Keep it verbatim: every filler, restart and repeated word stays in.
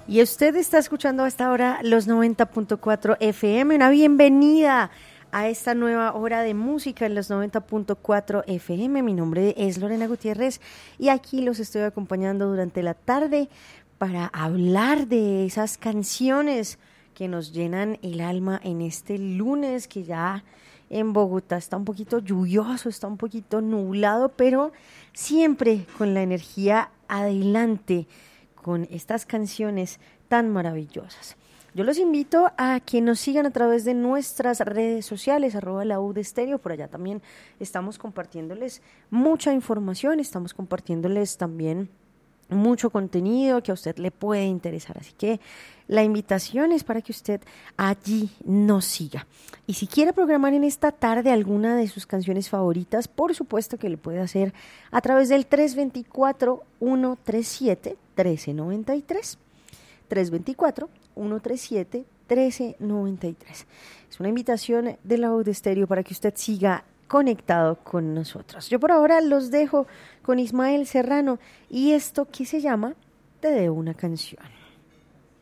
Y usted está escuchando hasta ahora los noventa punto cuatro F M. Una bienvenida a esta nueva hora de música en los noventa punto cuatro F M. Mi nombre es Lorena Gutiérrez y aquí los estoy acompañando durante la tarde para hablar de esas canciones que nos llenan el alma en este lunes que ya en Bogotá está un poquito lluvioso, está un poquito nublado, pero siempre con la energía adelante, con estas canciones tan maravillosas. Yo los invito a que nos sigan a través de nuestras redes sociales, arroba la U de Estéreo. Por allá también estamos compartiéndoles mucha información, estamos compartiéndoles también mucho contenido que a usted le puede interesar. Así que la invitación es para que usted allí nos siga. Y si quiere programar en esta tarde alguna de sus canciones favoritas, por supuesto que lo puede hacer a través del tres dos cuatro, uno tres siete, uno tres nueve tres. tres dos cuatro, uno tres siete, uno tres nueve tres. Es una invitación de la U de Estéreo para que usted siga conectado con nosotros. Yo por ahora los dejo con Ismael Serrano y esto que se llama Te debo una canción.